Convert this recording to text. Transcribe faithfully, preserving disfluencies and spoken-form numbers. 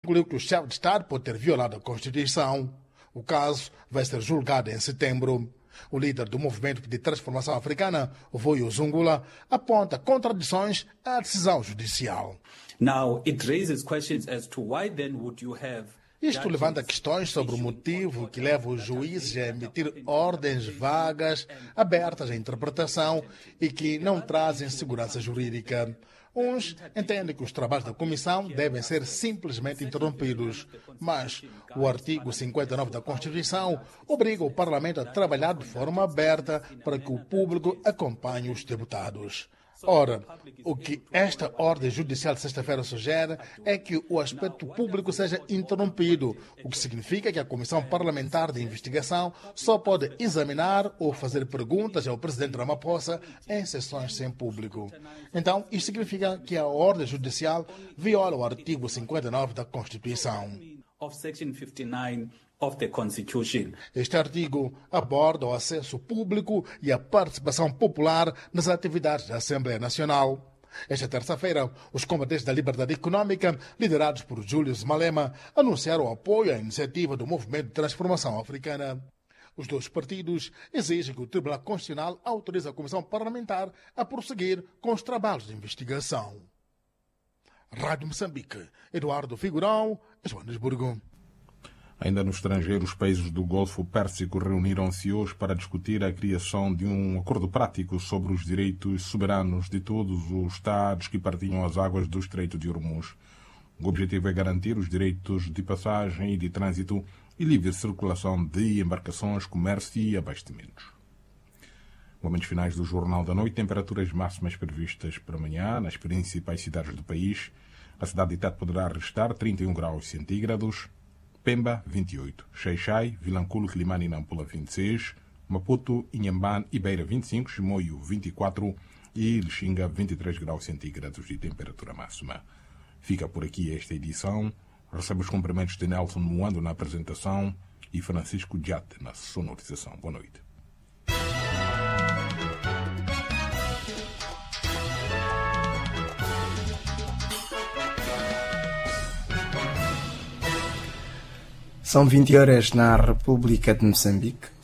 concluiu que o chefe de Estado pode ter violado a Constituição. O caso vai ser julgado em setembro. O líder do Movimento de Transformação Africana, Voyo Zungula, aponta contradições à decisão judicial. Now, it raises questions as to why then would you have Isto levanta questões sobre o motivo que leva os juízes a emitir ordens vagas, abertas à interpretação e que não trazem segurança jurídica. Uns entendem que os trabalhos da Comissão devem ser simplesmente interrompidos, mas o artigo cinquenta e nove da Constituição obriga o Parlamento a trabalhar de forma aberta para que o público acompanhe os deputados. Ora, o que esta ordem judicial de sexta-feira sugere é que o aspecto público seja interrompido, o que significa que a Comissão Parlamentar de Investigação só pode examinar ou fazer perguntas ao presidente Ramaphosa em sessões sem público. Então, isto significa que a ordem judicial viola o artigo cinquenta e nove da Constituição. of Section fifty-nine of the Constitution. Este artigo aborda o acesso público e a participação popular nas atividades da Assembleia Nacional. Esta terça-feira, os combatentes da liberdade econômica, liderados por Julius Malema, anunciaram o apoio à iniciativa do Movimento de Transformação Africana. Os dois partidos exigem que o Tribunal Constitucional autorize a Comissão Parlamentar a prosseguir com os trabalhos de investigação. Rádio Moçambique, Eduardo Figurão, Joanesburgo. Ainda no estrangeiro, os países do Golfo Pérsico reuniram-se hoje para discutir a criação de um acordo prático sobre os direitos soberanos de todos os Estados que partilham as águas do Estreito de Hormuz. O objetivo é garantir os direitos de passagem e de trânsito e livre circulação de embarcações, comércio e abastecimentos. Momentos finais do Jornal da Noite, temperaturas máximas previstas para amanhã nas principais cidades do país. A cidade de Tete poderá registrar trinta e um graus centígrados, Pemba, vinte e oito, Xai-Xai, Vilanculo, Quilimane e Nampula, vinte e seis, Maputo, Inhambane e Beira, vinte e cinco, Chimoio, vinte e quatro e Lixinga, vinte e três graus centígrados de temperatura máxima. Fica por aqui esta edição. Recebe os cumprimentos de Nelson Moando na apresentação e Francisco Diate na sonorização. Boa noite. São vinte horas na República de Moçambique.